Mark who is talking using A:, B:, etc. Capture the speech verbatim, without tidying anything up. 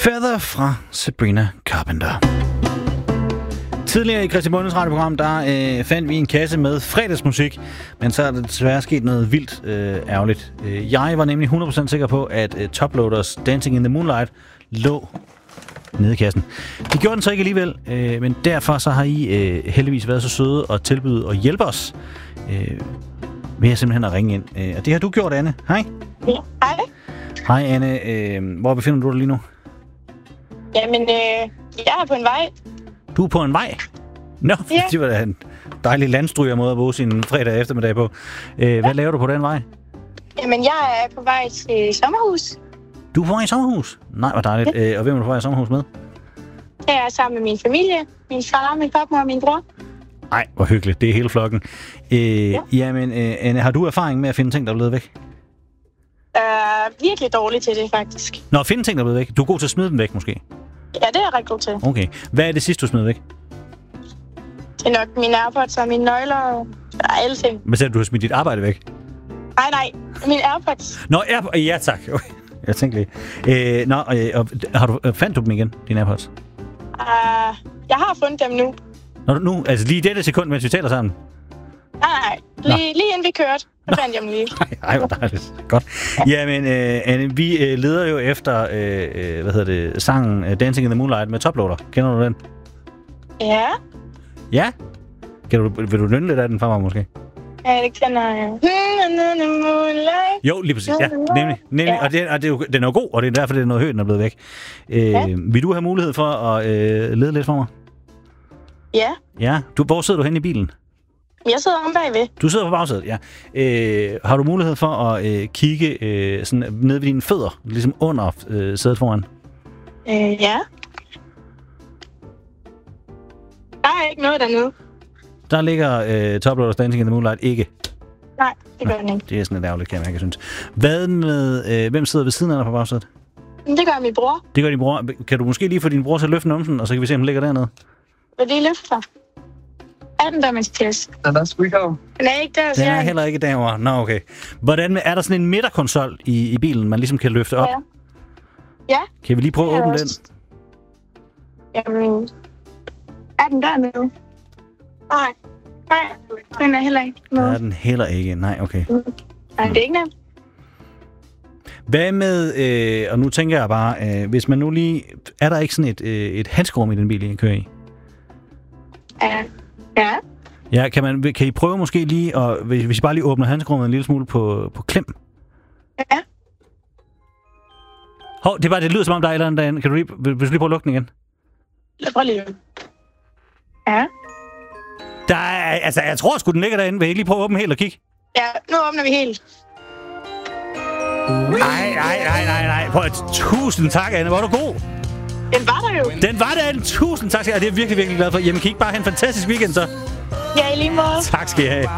A: Feather fra Sabrina Carpenter. Tidligere i Kristi Bondes radioprogram, der øh, fandt vi en kasse med fredagsmusik, men så er der desværre sket noget vildt øh, ærgerligt. Jeg var nemlig hundrede procent sikker på, at øh, Toploaders Dancing in the Moonlight lå nede i kassen. Det gjorde den så ikke alligevel, øh, men derfor så har I øh, heldigvis været så søde og tilbyde at hjælpe os øh, ved at simpelthen at ringe ind. Øh, og det har du gjort, Anne. Hej.
B: Ja, hej.
A: Hej, Anne. Øh, hvor befinder du dig lige nu?
B: Jamen, øh, jeg er på en vej.
A: Du er på en vej? Nå,
B: ja.
A: Det var da en dejlig landstryger måde at bruge sin fredag eftermiddag på. Øh, hvad ja. laver du på den vej?
B: Jamen, jeg er på vej til sommerhus.
A: Du er på vej i sommerhus? Nej, hvor dejligt. Ja. Øh, og hvem er du på vej i sommerhus med?
B: Jeg er sammen med min familie. Min far, min papmor og min bror.
A: Nej, hvor hyggeligt. Det er hele flokken. Øh, ja. Jamen, øh, Anne, har du erfaring med at finde ting, der er blevet væk?
B: Jeg er virkelig dårlig til det, faktisk.
A: Nå, at finde ting, der er blevet væk. Du er god til at smide dem væk, måske?
B: Ja, det er jeg rigtig god til.
A: Okay. Hvad er det sidste, du smed væk?
B: Det er nok mine AirPods og mine nøgler og alle ting.
A: Hvad sagde du, du har smidt dit arbejde væk?
B: Nej, nej. Mine AirPods.
A: Nå, AirPods. Ja, tak. Okay. Jeg tænkte lige. Øh, nå, øh, og har du, fandt du dem igen, dine AirPods?
B: Uh, jeg har fundet dem nu.
A: Nå, nu? Altså lige i dette sekund, mens vi taler sammen?
B: Nej, nej. Lige, lige inden vi kørte, så fandt jeg dem lige.
A: Ej, hvor dejligt. Godt. Jamen, øh, Anne, vi øh, leder jo efter, øh, hvad hedder det, sangen uh, Dancing in the Moonlight med Toploader. Kender du den?
B: Ja.
A: Ja? Kan du, vil du nynne lidt af den for mig, måske?
B: Ja, det kender jeg.
A: Jo, lige præcis. Ja, nemlig. nemlig. Ja. Og, det, og det er jo, den er jo god, og det er derfor, det er noget højt, den er blevet væk. Øh, ja. Vil du have mulighed for at øh, lede lidt for mig?
B: Ja.
A: Ja. Du, hvor sidder du henne i bilen?
B: Jeg sidder om bagved.
A: Du sidder på bagsædet, ja. Øh, har du mulighed for at øh, kigge øh, sådan ned ved dine fødder, ligesom under øh, sædet foran?
B: Øh, ja. Der er ikke noget dernede.
A: Der ligger øh, Toploaders Dancing in the Moonlight ikke.
B: Nej, det gør den ikke.
A: Det er sådan lidt ærgerligt, kan jeg ikke synes. Hvad med, øh, hvem sidder ved siden af dig på bagsædet?
B: Det gør min bror.
A: Det gør din bror. Kan du måske lige få din bror til at løfte numsen, og så kan vi se, om den ligger dernede?
B: Vil det løfte? Er den der, Mathias?
C: Den er sgu ikke her.
B: Den er ikke der,
A: Den er heller ikke derovre. Nå, okay. Hvordan med, er der sådan en midterkonsol i, i bilen, man ligesom kan løfte op?
B: Ja. Ja.
A: Kan vi lige prøve at åbne den?
B: Jamen, er den dernede? Nej. Nej, den er heller ikke noget.
A: Der er den heller ikke. Nej, okay.
B: Mm. Nej, det er ikke nemt.
A: Hvad med, øh, og nu tænker jeg bare, øh, hvis man nu lige, er der ikke sådan et, øh, et handskerum i den bil, I kører i?
B: Ja. Ja.
A: Ja, kan, man, kan I prøve måske lige, og hvis I bare lige åbner handskerummet en lille smule på, på klem?
B: Ja.
A: Hov, det er bare, det lyder som om der er et eller andet derinde. Kan du lige, vil, vil du lige prøve at lukke den igen?
B: Lad mig lige. Ja.
A: Der er, altså, jeg tror sgu, den ligger derinde. Vil I ikke lige prøve at åbne helt og kigge?
B: Ja, nu åbner vi helt.
A: Nej, nej, nej, nej, nej. Prøv at, tusind tak, Anne. Hvor er du god.
B: Den var der jo. Den
A: var der, Anne. Tusind tak. Og det er jeg virkelig, virkelig glad for. Jamen, kan I ikke bare have en fantastisk weekend, så?
B: Ja, i lige måde.
A: Tak skal I have.